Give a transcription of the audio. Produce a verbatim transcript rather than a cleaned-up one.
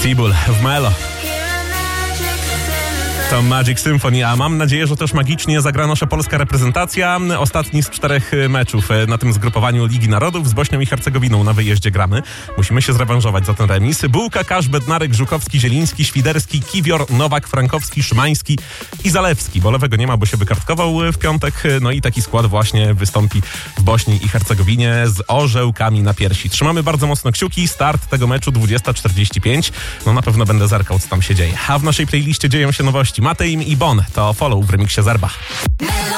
Fibul w Melo. To Magic Symphony, a mam nadzieję, że też magicznie zagra nasza polska reprezentacja. Ostatni z czterech meczów na tym zgrupowaniu Ligi Narodów z Bośnią i Hercegowiną na wyjeździe gramy. Musimy się zrewanżować za ten remis. Bułka, Kasz, Bednarek, Żukowski, Zieliński, Świderski, Kiwior, Nowak, Frankowski, Szymański i Zalewski, bo lewego nie ma, bo się wykartkował w piątek. No i taki skład właśnie wystąpi w Bośni i Hercegowinie z orzełkami na piersi. Trzymamy bardzo mocno kciuki. Start tego meczu dwudziesta czterdzieści pięć. No na pewno będę zerkał, co tam się dzieje. A w naszej playliście dzieją się nowości. Mateim i Bon to Follow w remiksie Zerba.